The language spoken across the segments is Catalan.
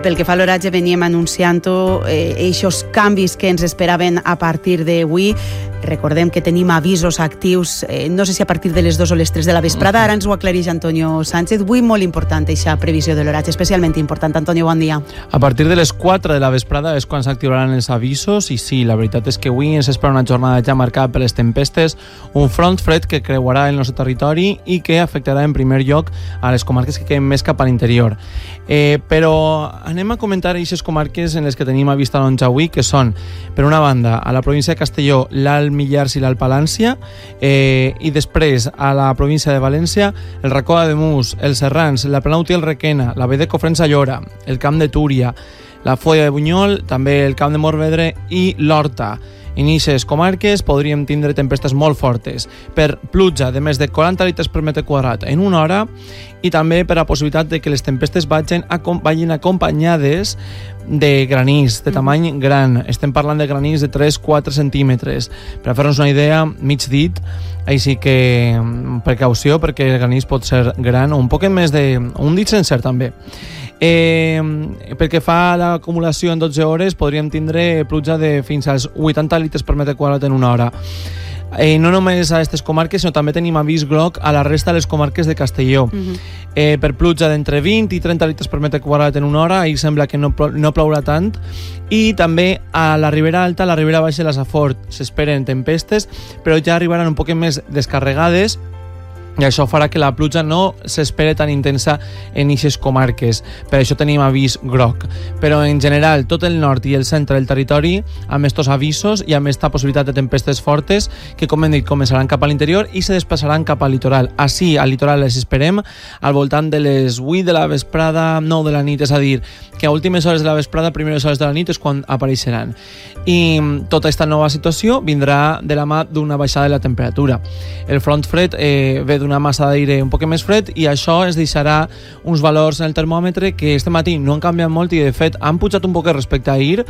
pel que fa a l'horatge veníem anunciant-ho, eixos canvis que ens esperaven a partir d'avui. Recordem que tenim avisos actius, no sé si a partir de les 2 o les 3 de la vesprada, ara ens ho aclareix Antonio Sánchez. Avui molt important aquesta previsió de l'horatge, especialment important. Antonio, bon dia. A partir de les 4 de la vesprada és quan s'activaran els avisos i sí, la veritat és que avui ens espera una jornada ja marcada per les tempestes, un front fred que creuarà el nostre territori i que afectarà en primer lloc a les comarques que queden més cap a l'interior. Però anem a comentar aquestes comarques en les que tenim a vista doncs avui, que són, per una banda, a la província de Castelló, l'Alt Millars i l'Alt Palància, i després a la província de València, el Racó d'Ademús, els Serrans, la Planut i el Requena, la Vall de Cofrents a Llora, el Camp de Túria, la Foia de Bunyol, també el Camp de Morvedre i l'Horta. En aquestes comarques podríem tindre tempestes molt fortes per pluja de més de 40 litres per metre quadrat en una hora i també per la possibilitat de que les tempestes vagin acompanyades de granís, de tamany gran. Estem parlant de granís de 3-4 centímetres. Per a fer-nos una idea, mig dit, així que precaució perquè el granís pot ser gran o un poc més un dit sencer també. Pel que fa a l'acumulació en 12 hores podríem tindre pluja de fins als 80 litres per metre quadrat en una hora. No només a aquestes comarques, sinó també tenim avís groc a la resta de les comarques de Castelló. Per pluja d'entre 20 i 30 litres per metre quadrat en una hora, i sembla que no plourà tant. I també a la Ribera Alta, a la Ribera Baixa i la Safor s'esperen tempestes, però ja arribaran un poc més descarregades, i això farà que la pluja no s'espere tan intensa en aquestes comarques. Per això tenim avís groc. Però en general, tot el nord i el centre del territori, amb estos avisos i amb esta possibilitat de tempestes fortes, que com hem dit, començaran cap a l'interior i se desplaçaran cap al litoral. Així, al litoral les esperem al voltant de les 8 de la vesprada, 9 de la nit, és a dir, que a últimes hores de la vesprada, primeres hores de la nit és quan apareixeran. I tota aquesta nova situació vindrà de la mà d'una baixada de la temperatura. El front fred ve d'una massa d'aire un poc més fred i això ens deixarà uns valors en el termòmetre que este matí no han canviat molt i de fet han pujat un poc respecte a ahir,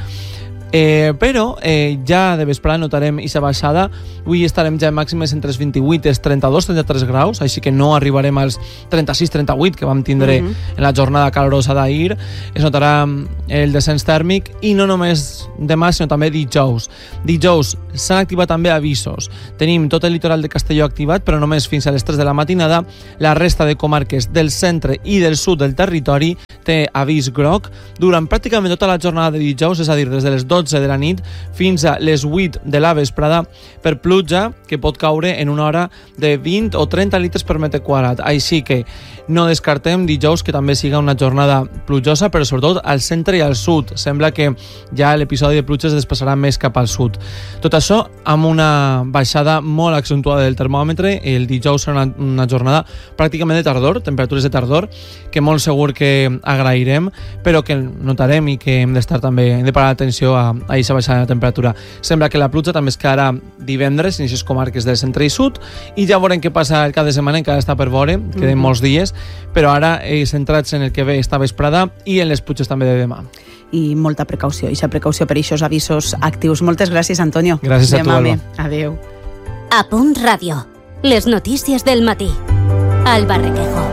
però ja de vesprada notarem aquesta baixada. Avui estarem ja en màximes entre els 28 i els 32-33 graus, així que no arribarem als 36-38 que vam tindre en la jornada calorosa d'ahir. Es notarà el descens tèrmic i no només demà sinó també dijous. Dijous s'han activat també avisos. Tenim tot el litoral de Castelló activat, però només fins a les 3 de la matinada. La resta de comarques del centre i del sud del territori té avís groc durant pràcticament tota la jornada de dijous, és a dir, des de les 12 de la nit fins a les 8 de la vesprada, per pluja que pot caure en una hora de 20 o 30 litres per metre quadrat. Així que no descartem dijous que també siga una jornada plujosa, però sobretot al centre i al sud. Sembla que ja l'episodi de pluja es desplaçarà més cap al sud. Tot això amb una baixada molt accentuada del termòmetre. El dijous serà una jornada pràcticament de tardor, temperatures de tardor, que molt segur que agrairem, però que notarem i que hem d'estar també, hem de parar atenció a aquesta baixada de temperatura. Sembla que la pluja també es quedarà divendres en aquestes comarques del centre i sud, i ja veurem què passa el cap de setmana, encara està per veure, queden molts dies, però ara centrats en el que ve esta vesprada i en les pluges també de demà. I molta precaució, i precaució per aquests avisos actius. Moltes gràcies, Antonio. Gràcies a tu, Alba. Adéu. A Punt Ràdio, les notícies del matí. Alba Requejo.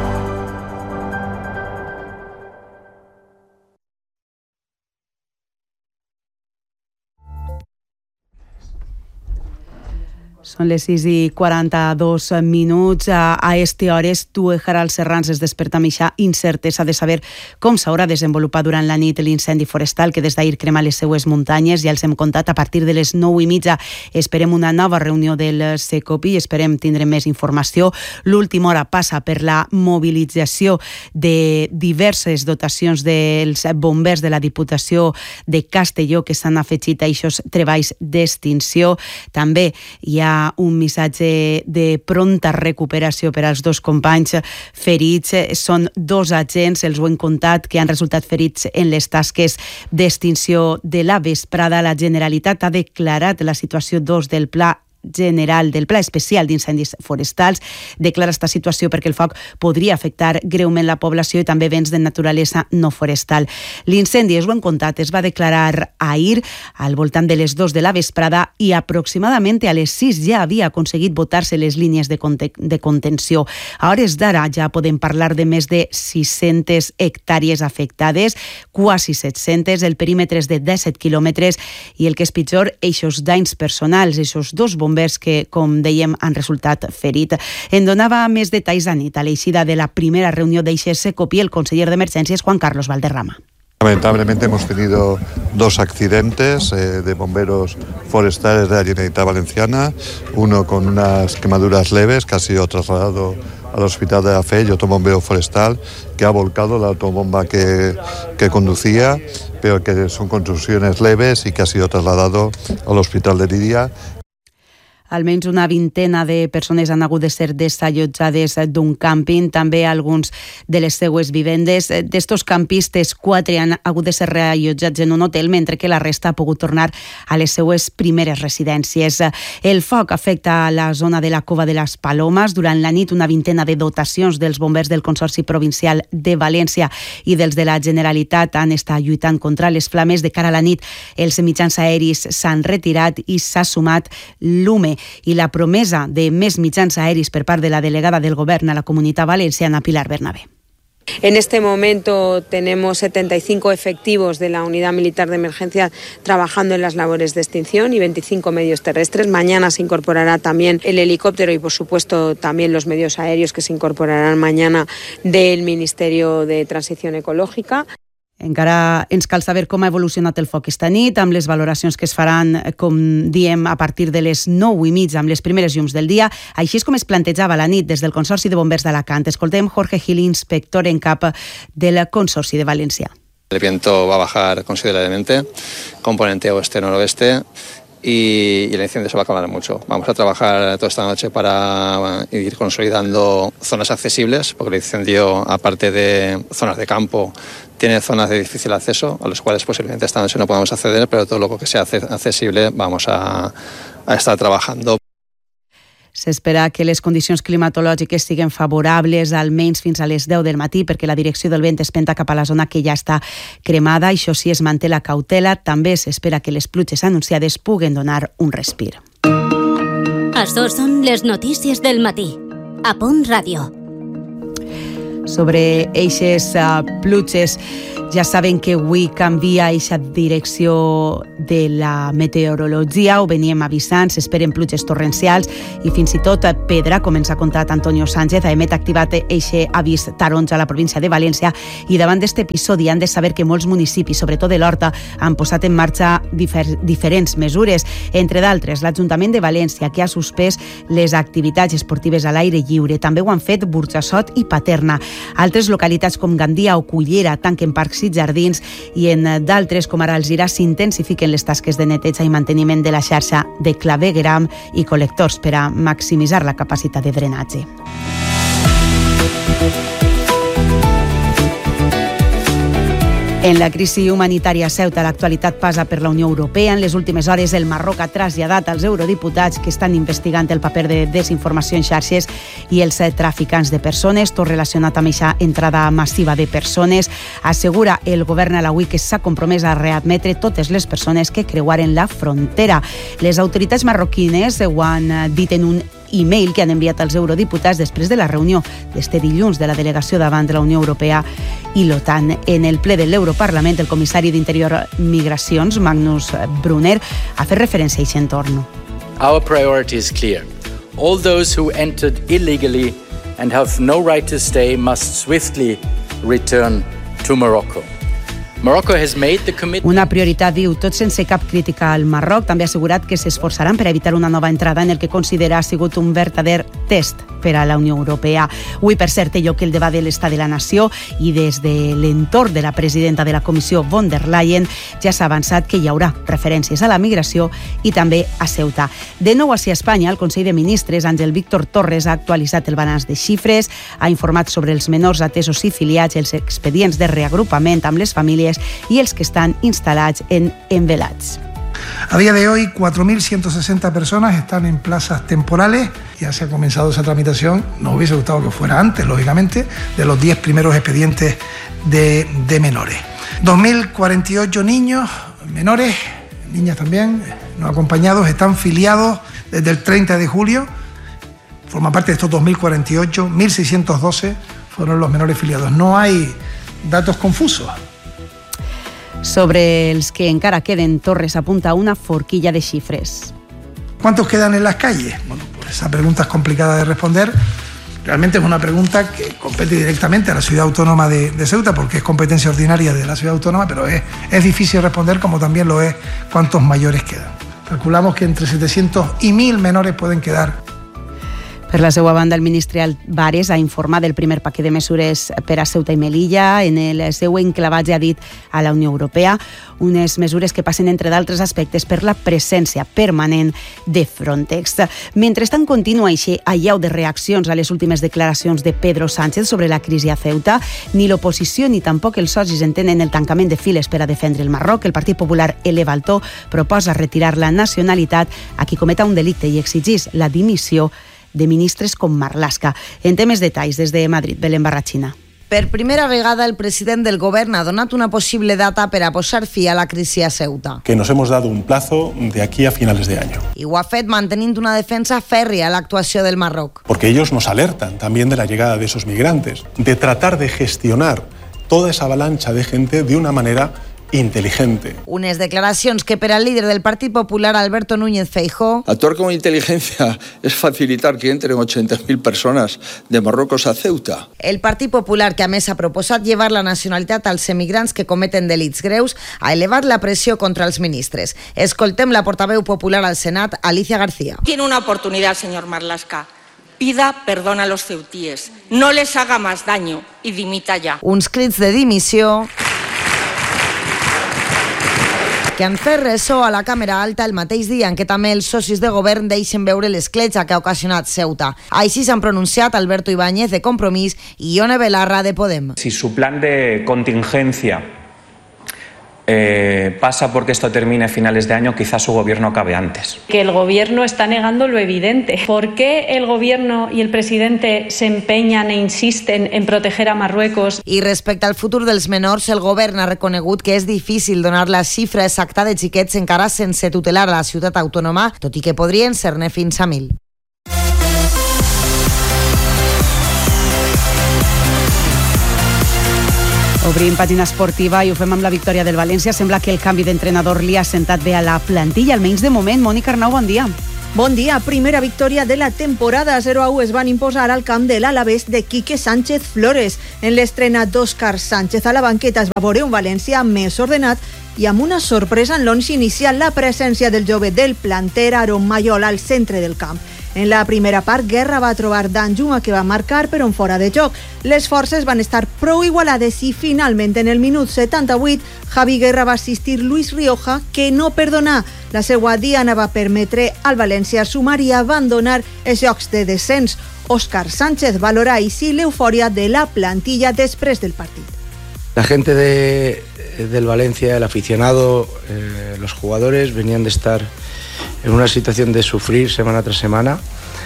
Són les 6:42. A este hores, tu, Gerald Serrans, es desperta amb aquesta incertesa de saber com s'haurà desenvolupat durant la nit l'incendi forestal que des d'ahir crema les seues muntanyes. Ja els hem contat, a partir de les 9:30 esperem una nova reunió del Secopi i esperem tindre més informació. L'última hora passa per la mobilització de diverses dotacions dels bombers de la Diputació de Castelló que s'han afegit a aquests treballs d'extinció. També hi ha un missatge de pronta recuperació per als dos companys ferits. Són dos agents, els ho hem contat, que han resultat ferits en les tasques d'extinció de la vesprada. La Generalitat ha declarat la situació 2 del Pla general del Pla Especial d'Incendis Forestals declara esta situació perquè el foc podria afectar greument la població i també béns de naturalesa no forestal. L'incendi, ho hem contat, es va declarar ahir al voltant de les 2 de la vesprada i aproximadament a les 6 ja havia aconseguit botar-se les línies de contenció. A hores d'ara ja podem parlar de més de 600 hectàrees afectades, quasi 700, el perímetre és de 17 quilòmetres i el que és pitjor, eixos danys personals, eixos 2 bombers que, com dèiem, han resultat ferit. En donava més detalls a nit a l'eixida de la primera reunió d'eixes Secopi el conseller d'Emergències, Juan Carlos Valderrama. Lamentablemente hemos tenido 2 accidentes de bomberos forestales de la Generalitat Valenciana, uno con unas quemaduras leves que ha sido trasladado al hospital de la Fe y otro bombero forestal que ha volcado la autobomba que conducía, pero que son contusiones leves y que ha sido trasladado al hospital de Lidia. Almenys una vintena de persones han hagut de ser desallotjades d'un càmping, també alguns de les seues vivendes. D'estos campistes, 4 han hagut de ser reallotjats en un hotel, mentre que la resta ha pogut tornar a les seues primeres residències. El foc afecta la zona de la Cova de les Palomes. Durant la nit, una vintena de dotacions dels bombers del Consorci Provincial de València i dels de la Generalitat han estat lluitant contra les flames. De cara a la nit, els mitjans aeris s'han retirat i s'ha sumat l'UME i la promesa de més mitjans aeris per part de la delegada del Govern a la Comunitat Valenciana, Pilar Bernabé. En este momento tenemos 75 efectivos de la Unidad Militar de Emergencia trabajando en las labores de extinción y 25 medios terrestres. Mañana se incorporará también el helicóptero y, por supuesto, también los medios aéreos que se incorporarán mañana del Ministerio de Transición Ecológica. Encara ens cal saber com ha evolucionat el foc esta nit, amb les valoracions que es faran, com diem, a partir de les 9:30, amb les primeres llums del dia. Així és com es plantejava la nit des del Consorci de Bombers d'Alacant. Escoltem Jorge Gil, inspector en cap del Consorci de València. El viento va a bajar considerablemente, componente oeste-noroeste, y el incendio se va a calmar mucho. Vamos a trabajar toda esta noche para ir consolidando zonas accesibles, porque el incendio, aparte de zonas de campo, tiene zonas de difícil acceso, a las cuales posiblemente esta noche no podamos acceder, pero todo lo que sea accesible vamos a estar trabajando. S'espera que les condicions climatològiques siguin favorables almenys fins a les 10 del matí perquè la direcció del vent es penta cap a la zona que ja està cremada. Això sí, es manté la cautela. També s'espera que les pluges anunciades puguen donar un respir. Això són les notícies del matí. A Pont Ràdio. Sobre eixes pluges, ja saben que avui canvia eixa direcció de la meteorologia, ho veníem avisant, s'esperen pluges torrencials i fins i tot pedra, com ens ha contat Antonio Sánchez. AEMET ha activat eixe avís taronja a la província de València i davant d'aquest episodi han de saber que molts municipis, sobretot de l'Horta, han posat en marxa diferents mesures. Entre d'altres, l'Ajuntament de València, que ha suspès les activitats esportives a l'aire lliure. També ho han fet Burjassot i Paterna. Altres localitats com Gandia o Cullera tanquen parcs i jardins i en d'altres, com ara Alzira, s'intensifiquen les tasques de neteja i manteniment de la xarxa de clavegueram i col·lectors per a maximitzar la capacitat de drenatge. En la crisi humanitària a Ceuta, l'actualitat passa per la Unió Europea. En les últimes hores, el Marroc ha traslladat als eurodiputats que estan investigant el paper de desinformació en xarxes i els traficants de persones, tot relacionat amb aquesta entrada massiva de persones. Assegura el govern alauí que s'ha compromès a readmetre totes les persones que creuaren la frontera. Les autoritats marroquines ho han dit en un e-mail que han enviat als eurodiputats després de la reunió d'este dilluns de la delegació davant de la Unió Europea i l'OTAN. En el ple de l'Europarlament, el comissari d'Interior Migracions, Magnus Brunner, ha fet referència a aquest entorn. Our priority is clear. All those who entered illegally and have no right to stay must swiftly return to Morocco. Una prioritat, diu, tot sense cap crítica al Marroc. També ha assegurat que s'esforçaran per evitar una nova entrada en el que considera ha sigut un verdader test per a la Unió Europea. Avui, per cert, té lloc el debat de l'estat de la nació i des de l'entorn de la presidenta de la Comissió, von der Leyen, ja s'ha avançat que hi haurà referències a la migració i també a Ceuta. De nou hacia Espanya, el Consell de Ministres, Àngel Víctor Torres, ha actualitzat el balanç de xifres, ha informat sobre els menors atesos i filiats, els expedients de reagrupament amb les famílies i els que estan instal·lats en envelats. A día de hoy, 4.160 personas están en plazas temporales. Ya se ha comenzado esa tramitación. Nos hubiese gustado que fuera antes, lógicamente, de los 10 primeros expedientes de menores. 2.048 niños menores, niñas también, no acompañados, están filiados desde el 30 de julio. Forma parte de estos 2.048, 1.612 fueron los menores filiados. No hay datos confusos. Sobre els que encara queden, Torres apunta una forquilla de xifres. ¿Cuántos quedan en las calles? Bueno, pues esa pregunta es complicada de responder. Realmente es una pregunta que compete directamente a la ciudad autónoma de Ceuta, porque es competencia ordinaria de la ciudad autónoma, pero es difícil responder, como también lo es cuántos mayores quedan. Calculamos que entre 700 y 1.000 menores pueden quedar. Per la seva banda, el ministre Álvarez ha informat del primer paquet de mesures per a Ceuta i Melilla. En el seu enclavatge ha dit a la Unió Europea unes mesures que passen, entre d'altres aspectes, per la presència permanent de Frontex. Mentrestant, continua aquest allau de reaccions a les últimes declaracions de Pedro Sánchez sobre la crisi a Ceuta. Ni l'oposició ni tampoc els socis entenen el tancament de files per a defendre el Marroc. El Partit Popular eleva el to, proposa retirar la nacionalitat a qui cometa un delicte i exigís la dimissió de ministres com Marlaska. En temes detalls, des de Madrid, Belén Barrachina. Per primera vegada, el president del govern ha donat una possible data per a posar fi a la crisi a Ceuta. Que nos hemos dado un plazo de aquí a finales de año. I ho ha fet mantenint una defensa fèrria a l'actuació del Marroc. Porque ellos nos alertan también de la llegada de esos migrantes, de tratar de gestionar toda esa avalancha de gente de una manera inteligente. Unes declaracions que per al líder del Partit Popular, Alberto Núñez Feijóo, actuar con inteligencia es facilitar que entren 80.000 personas de Marruecos a Ceuta. El Partit Popular, que a més ha proposat llevar la nacionalitat als emigrants que cometen delits greus, ha elevat la pressió contra els ministres. Escoltem la portaveu popular al Senat, Alicia García. Tiene una oportunidad, señor Marlaska. Pida perdón a los ceutíes. No les haga más daño y dimita ya. Uns crits de dimissió que han fet ressò a la Càmera Alta el mateix dia en què també els socis de govern deixen veure l'escletxa que ha ocasionat Ceuta. Així s'han pronunciat Alberto Ibáñez, de Compromís, i Ione Belarra, de Podem. Si su plan de contingencia pasa porque esto termine a finales de año, quizás su gobierno acabe antes. Que el gobierno está negando lo evidente. ¿Por qué el gobierno y el presidente se empeñan e insisten en proteger a Marruecos? I respecte al futur dels menors, el govern ha reconegut que és difícil donar la xifra exacta de xiquets encara sense tutelar a la ciutat autònoma, tot i que podrien ser-ne fins a 1.000. Obrim pàgina esportiva i ho fem amb la victòria del València. Sembla que el canvi d'entrenador li ha sentat bé a la plantilla, almenys de moment. Mònica Arnau, bon dia. Bon dia. Primera victòria de la temporada. 0-1 es van imposar al camp de l'Alavés de Quique Sánchez Flores. En l'estrena d'Òscar Sánchez a la banqueta es va veure un València més ordenat i amb una sorpresa en l'onze inicial, la presència del jove del planter Aaron Mayol al centre del camp. En la primera part, Guerra va trobar Danjuma, que va marcar, però en fora de joc. Les forces van estar prou igualades i finalment en el minut 78 Javi Guerra va assistir Luis Rioja, que no perdonà. La seva diana va permetre al València sumar i abandonar els jocs de descens. Òscar Sánchez valora així l'eufòria de la plantilla després del partit. La gente del Valencia, el aficionado, los jugadores venían de estar en una situación de sufrir semana tras semana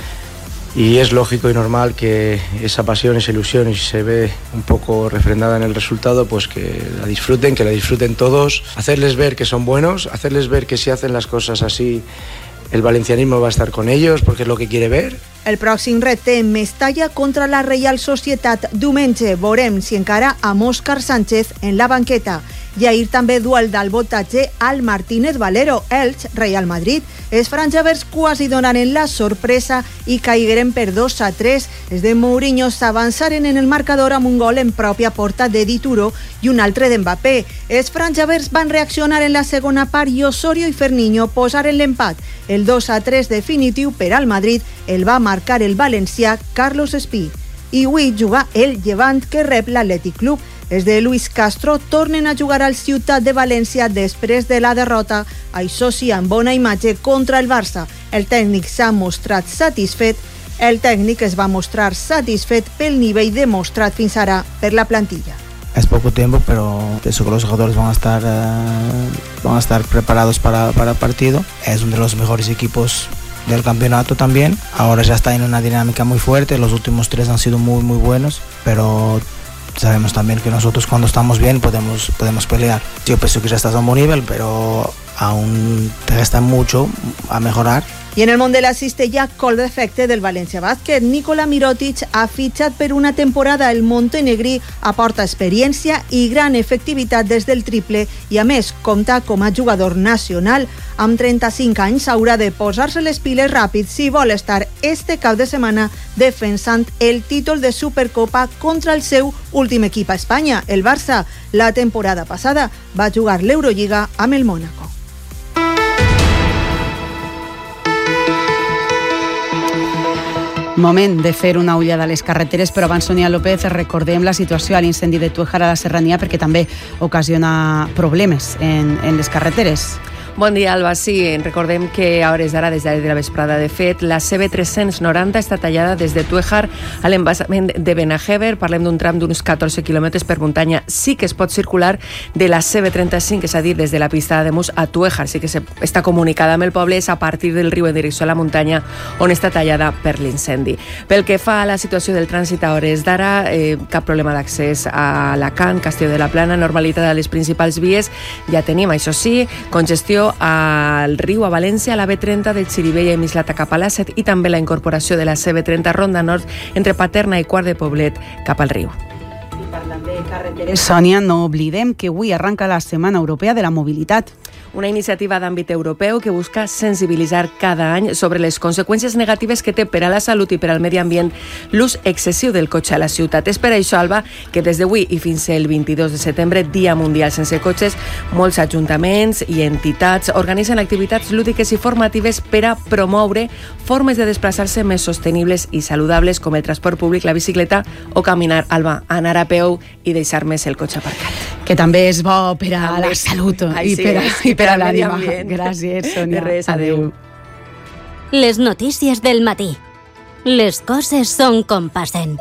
y es lógico y normal que esa pasión, esa ilusión, y si se ve un poco refrendada en el resultado, pues que la disfruten todos, hacerles ver que son buenos, hacerles ver que si hacen las cosas así el valencianismo va a estar con ellos porque es lo que quiere ver. El pròxim repte en Mestalla contra la Reial Societat diumenge. Veurem si encara amb Òscar Sánchez en la banqueta. I ahir també duel d'albotatge al Martínez Valero. Elx, Real Madrid. Els franjavers quasi donaren la sorpresa i caigueren per 2-3. Els de Mourinho s'avançaren en el marcador amb un gol en pròpia porta de Dituro i un altre d'Mbappé. Els franjavers van reaccionar en la segona part i Osorio i Ferniño posaren l'empat. El 2-3 definitiu per al Madrid el va marcar el valencià Carlos Espí. I avui juga el Llevant, que rep l'Atlètic Club. Els de Luis Castro tornen a jugar al Ciutat de València després de la derrota, això sí, amb bona imatge contra el Barça. El tècnic s'ha mostrat satisfet. El tècnic es va mostrar satisfet pel nivell demostrat fins ara per la plantilla. Es poco tiempo, pero pienso que los jugadores van a estar preparados para el partido. Es uno de los mejores equipos del campeonato también. Ahora ya está en una dinámica muy fuerte. Los últimos 3 han sido muy muy buenos, pero sabemos también que nosotros cuando estamos bien podemos pelear. Yo pienso que ya estás a un buen nivel, pero aún te resta mucho a mejorar. I en el món de l'assiste hi ha col d'efecte del València Bàsquet. Nikola Mirotic ha fitxat per una temporada. El montenegrí aporta experiència i gran efectivitat des del triple i, a més, compta com a jugador nacional. Amb 35 anys haurà de posar-se les piles ràpid si vol estar este cap de setmana defensant el títol de Supercopa contra el seu últim equip a Espanya, el Barça. La temporada passada va jugar l'Eurolliga amb el Mónaco. Moment de fer una ullada a les carreteres, però abans, Sonia López, recordem la situació a l'incendi de Túejar a la Serrania, perquè també ocasiona problemes en les carreteres. Bon dia, Alba. Sí, recordem que a hores d'ara, des de la vesprada, de fet, la CB390 està tallada des de Túejar a l'embassament de Benajever. Parlem d'un tram d'uns 14 quilòmetres per muntanya. Sí que es pot circular de la CB35, és a dir, des de la pista d'Ademús a Túejar. Sí que està comunicada amb el poble, és a partir del riu en direcció a la muntanya on està tallada per l'incendi. Pel que fa a la situació del trànsit a hores d'ara, cap problema d'accés a Alacant, Castelló de la Plana, normalitat a les principals vies. Ja tenim, això sí, congestió al riu a València, a la B30 de Xirivella i Mislata cap a l'A7 i també la incorporació de la CB30 Ronda Nord entre Paterna i Quart de Poblet cap al riu. I parlant de carreteres, Sònia, no oblidem que avui arranca la Setmana Europea de la Mobilitat. Una iniciativa d'àmbit europeu que busca sensibilitzar cada any sobre les conseqüències negatives que té per a la salut i per al medi ambient l'ús excessiu del cotxe a la ciutat. És per això, Alba, que des d'avui i fins el 22 de setembre, Dia Mundial Sense Cotxes, molts ajuntaments i entitats organitzen activitats lúdiques i formatives per a promoure formes de desplaçar-se més sostenibles i saludables, com el transport públic, la bicicleta o caminar, Alba, anar a peu i deixar més el cotxe aparcat. Que també és bo per a la salut i per a l'ànima. Gràcies, Sònia. De res, adéu. Les notícies del matí. Les coses són com passen.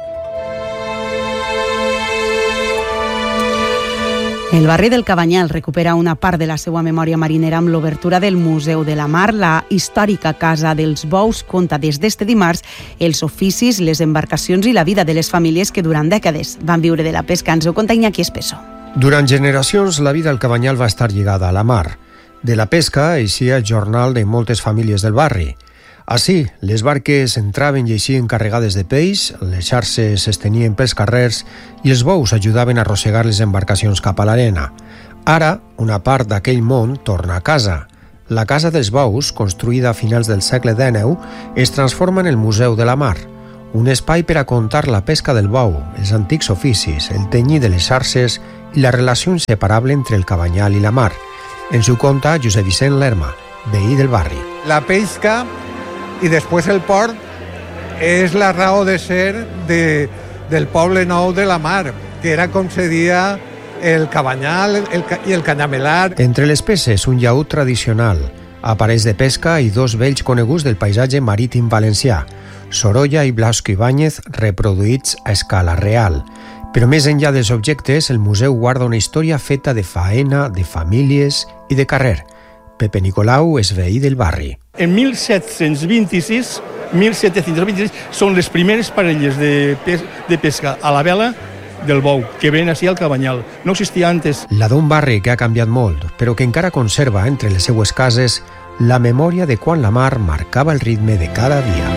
El barri del Cabanyal recupera una part de la seva memòria marinera amb l'obertura del Museu de la Mar. La històrica Casa dels Bous conta des d'este dimarts els oficis, les embarcacions i la vida de les famílies que durant dècades van viure de la pesca. Ens ho conta Iñaki Espeso. Durant generacions, la vida al Cabanyal va estar lligada a la mar. De la pesca eixia jornal de moltes famílies del barri. Així, les barques entraven i eixien carregades de peix, les xarxes s'estenien pels carrers i els bous ajudaven a arrossegar les embarcacions cap a l'arena. Ara, una part d'aquell món torna a casa. La Casa dels Bous, construïda a finals del segle XIX, es transforma en el Museu de la Mar, un espai per a contar la pesca del bou, els antics oficis, el tenyir de les xarxes i la relació inseparable entre el Cabanyal i la mar. Ens ho conta Josep Vicent Lerma, veí del barri. La pesca i després el port és la raó de ser del poble nou de la mar, que era com se dia el Cabanyal i el Canyamelar. Entre les peces, un llaüt tradicional, aparells de pesca i dos vells coneguts del paisatge marítim valencià, Sorolla i Blasco Ibáñez, reproduïts a escala real. Però més enllà dels objectes, el museu guarda una història feta de faena, de famílies i de carrer. Pepe Nicolau és veí del barri. En 1726 són les primeres parelles de pesca a la vela del bou, que ven així al Cabanyal. No existia antes. La d'un barri que ha canviat molt, però que encara conserva entre les seues cases la memòria de quan la mar marcava el ritme de cada dia.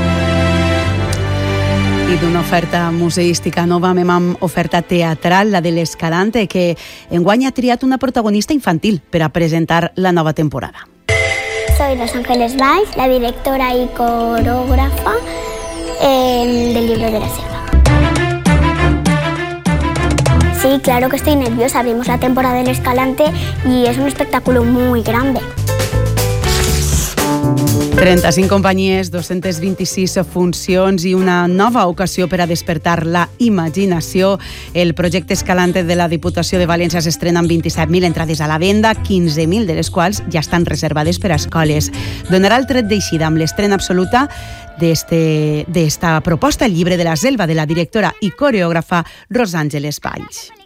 I d'una oferta museística nova anem amb oferta teatral, la de l'Escalante, que enguany ha triat una protagonista infantil per a presentar la nova temporada. Soy Los Ángeles Valls, la directora y coreógrafa del libro de la selva. Sí, claro que estoy nerviosa. Abrimos la temporada del Escalante y es un espectáculo muy grande. 35 companyies, 226 funcions i una nova ocasió per a despertar la imaginació. El projecte Escalante de la Diputació de València s'estrena amb 27.000 entrades a la venda, 15.000 de les quals ja estan reservades per a escoles. Donarà el tret d'eixida amb l'estrena absoluta d'esta proposta, el llibre de la selva, de la directora i coreògrafa Rosàngeles Valls.